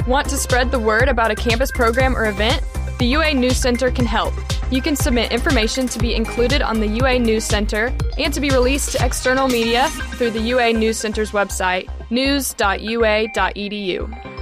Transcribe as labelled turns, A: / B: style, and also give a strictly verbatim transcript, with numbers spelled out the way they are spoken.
A: Want to spread the word about a campus program or event? The U A News Center can help. You can submit information to be included on the U A News Center and to be released to external media through the U A News Center's website, news dot u a dot e d u.